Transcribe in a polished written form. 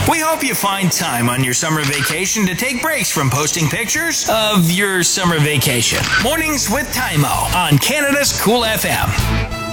We hope you find time on your summer vacation to take breaks from posting pictures of your summer vacation. Mornings with Tymo on Canada's Cool FM.